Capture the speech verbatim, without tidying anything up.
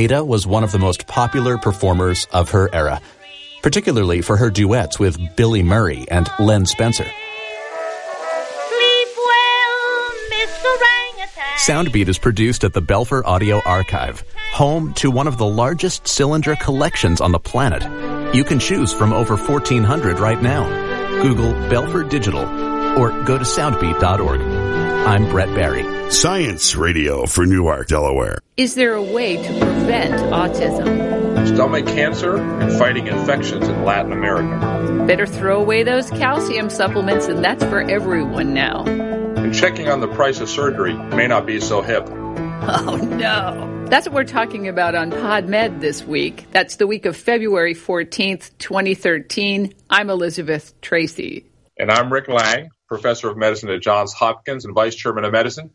Ada was one of the most popular performers of her era, particularly for her duets with Billy Murray and Len Spencer. Sleep well, Miss Orangutan. Soundbeat is produced at the Belfer Audio Archive, home to one of the largest cylinder collections on the planet. You can choose from over fourteen hundred right now. Google Belfer Digital or go to soundbeat dot org. I'm Brett Barry. Science Radio for Newark, Delaware. Is there a way to prevent autism? Stomach cancer and fighting infections in Latin America. Better throw away those calcium supplements, and that's for everyone now. And checking on the price of surgery may not be so hip. Oh, no. That's what we're talking about on PodMed this week. That's the week of February fourteenth, twenty thirteen. I'm Elizabeth Tracy. And I'm Rick Lang, professor of medicine at Johns Hopkins and vice chairman of medicine